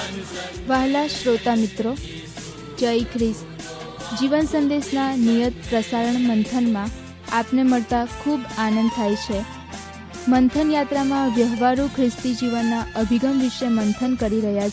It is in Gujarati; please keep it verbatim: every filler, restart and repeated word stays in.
વહાલા શ્રોતા મિત્રો, જય ખ્રિસ્ત. જીવન સંદેશના નિયત પ્રસારણ મંથનમાં આપને મળતા ખૂબ આનંદ થાય છે. મંથન યાત્રામાં વ્યવહારુ ખ્રિસ્તી જીવનના અભિગમ વિશે મંથન કરી રહ્યા